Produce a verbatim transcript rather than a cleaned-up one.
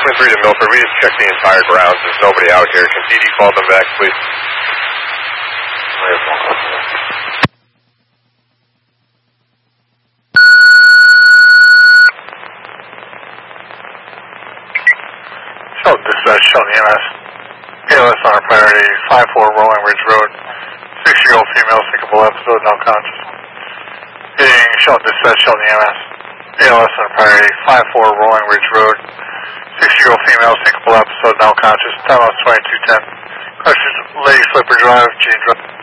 Seven three to Milford. We just checked the entire grounds. There's nobody out here. Can D D call them back, please? Shelton dispatch, Shelton E M S. A L S on our priority, five four Rolling Ridge Road. Six-year-old female, syncopal episode, now conscious. Hitting Shelton dispatch, Shelton E M S. A L S on our priority, five four Rolling Ridge Road. Six-year-old female, syncopal episode, now conscious. Time out twenty-two ten. Questions, Lady Slipper Drive, Gene Drive.